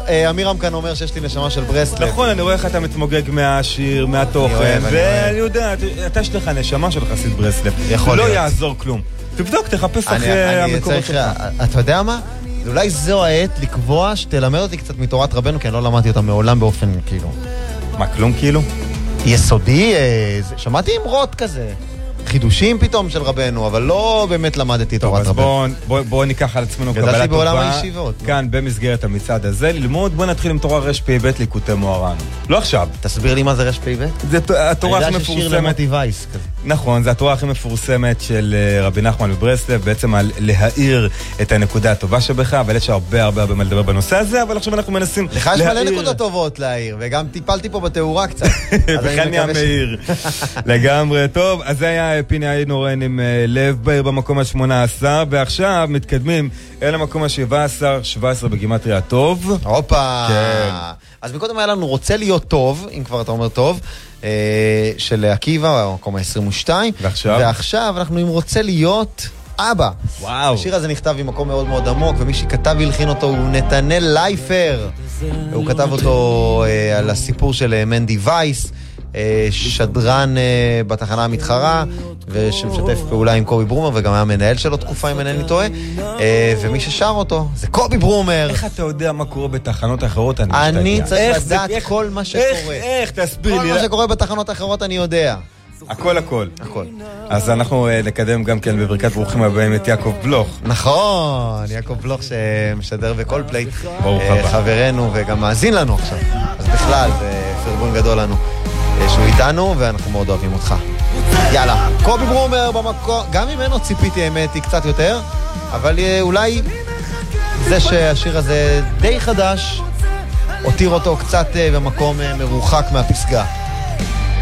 אמירם כאן אומר שיש לי נשמה של ברסלב. נכון, אני רואה איך אתה מתמוגג מהשיר, מהתוכן, ואני יודע, אתה יש לך נשמה של חסיד ברסלב. לא יעזור כלום. תבדוק, תחפש אחרי המקורות שלך. אתה יודע מה? אולי זו העת לקבוע שתלמד אותי קצת מתורת רבנו, כי אני לא למדתי אותה מעולם באופן כאילו. מה, כלום כאילו? יסודי, שמעתי אמרות כזה. חידושים פתאום של רבנו, אבל לא באמת למדתי תורת רבנו. בואו ניקח על עצמנו קבלה טובה. גדלתי בעולם הישיבות. כאן במסגרת המצעד הזה ללמוד, בואו נתחיל עם תורה רש"פ ליקוטי מוהר"ן. לא עכשיו. תסביר לי מה זה רש"פ? זה התורה הכי מפורסמת. אני יודע ששיר למוטי וייס כזה. נכון, זה התורה הכי מפורסמת של רבי נחמן מברסלב, בעצם על להאיר את הנקודה הטובה שבך, אבל יש הרבה מה לדבר בנושא הזה, אבל עכשיו אנחנו מנסים לך יש מלא נקודות טובות להאיר, וגם טיפלתי פה בתאורה קצת. וחניה מאיר. לגמרי, טוב, אז זה היה פיני איינורן עם לב בעיר במקום ה-18, ועכשיו מתקדמים אל המקום ה-17, 17 בגימטריה הטוב. הופה. אז מקודם היה לנו רוצה להיות טוב, אם כבר אתה אומר טוב, של עקיבא, המקום ה-22. ועכשיו אנחנו עם רוצה להיות אבא. וואו. השיר הזה נכתב במקום מאוד מאוד עמוק, ומי שכתב והלחין אותו הוא נתנאל לייפר. הוא כתב אותו על הסיפור של מנדי וייס, שדרן בתחנה המתחרה, ושמשתף פעולה עם קובי ברומר, וגם היה מנהל שלו תקופה, אם אינני טועה, ומי ששר אותו זה קובי ברומר. איך אתה יודע מה קורה בתחנות אחרות? אני צריך לדעת כל מה שקורה. איך? תסביר לי. כל מה שקורה בתחנות אחרות אני יודע. הכל. אז אנחנו נקדם גם כן בברכת ברוכים הבאים את יעקב בלוך. נכון, יעקב בלוך שמשדר בכל פליי. ברוך הבא. חברנו וגם מאזין לנו עכשיו. אז בכלל, זה פרגון גדול לנו שהוא איתנו, ואנחנו מאוד אוהבים אותך. יאללה, קובי ברומר במקום, גם ממנו ציפיתי האמת היא קצת יותר, אבל אולי זה שהשיר הזה די חדש, הותיר אותו קצת במקום מרוחק מהפסגה.